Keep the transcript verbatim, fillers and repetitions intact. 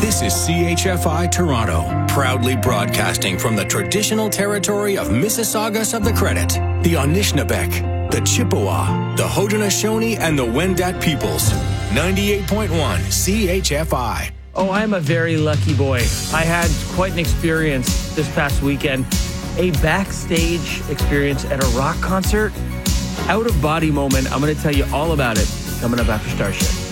This is C H F I Toronto, proudly broadcasting from the traditional territory of Mississaugas of the Credit, the Anishinaabeg, the Chippewa, the Haudenosaunee, and the Wendat peoples. ninety-eight point one C H F I. Oh, I'm a very lucky boy. I had quite an experience this past weekend. A backstage experience at a rock concert. Out-of-body moment. I'm going to tell you all about it coming up after Starship.